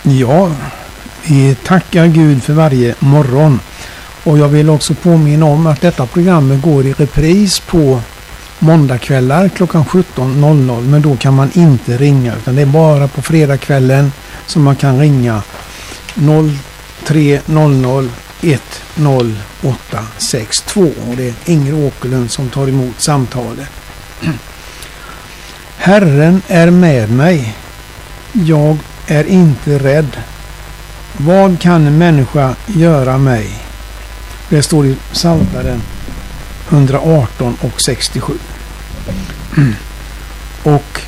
Ja, vi tackar Gud för varje morgon. Och jag vill också påminna om att detta program går i repris på måndagkvällar klockan 17.00. Men då kan man inte ringa, utan det är bara på fredagskvällen som man kan ringa 0300 10862. Och det är Inger Åkerlund som tar emot samtalet. Herren är med mig. Jag är inte rädd. Vad kan en människa göra mig? Det står i Psaltaren 118 och 67. Och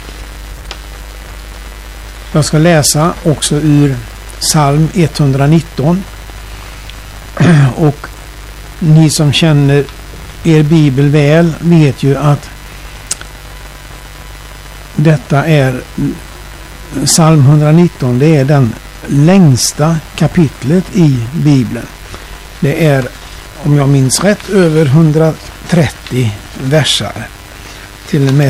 jag ska läsa också ur psalm 119. Och ni som känner er bibel väl vet ju att detta är psalm 119, det är den längsta kapitlet i Bibeln. Det är, om jag minns rätt, över 130 versar. Till och med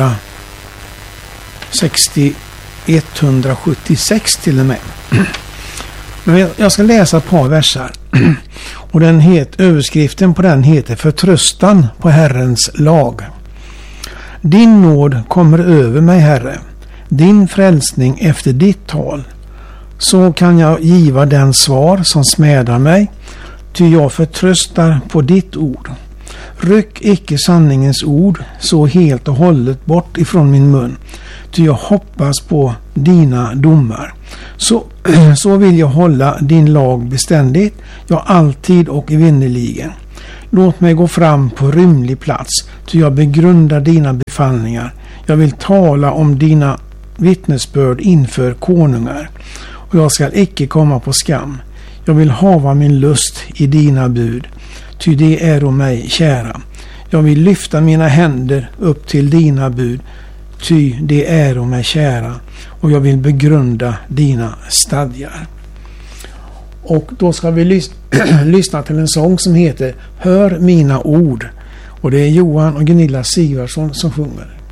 176 till och med. Men jag ska läsa ett par versar. Och överskriften på den heter Förtröstan på Herrens lag. Din nåd kommer över mig, Herre. Din frälsning efter ditt tal. Så kan jag giva den svar som smädar mig, ty jag förtröstar på ditt ord. Ryck icke sanningens ord så helt och hållet bort ifrån min mun, ty jag hoppas på dina domar. Så vill jag hålla din lag beständigt, jag alltid och evinnerligen. Låt mig gå fram på rymlig plats, ty jag begrundar dina befallningar. Jag vill tala om dina vittnesbörd inför konungar, och jag skall icke komma på skam. Jag vill hava min lust i dina bud, ty det är om mig kära. Jag vill lyfta mina händer upp till dina bud, ty det är om mig kära. Och jag vill begrunda dina stadgar. Och då ska vi lyssna till en sång som heter Hör mina ord. Och det är Johan och Gunilla Sigvardsson som sjunger.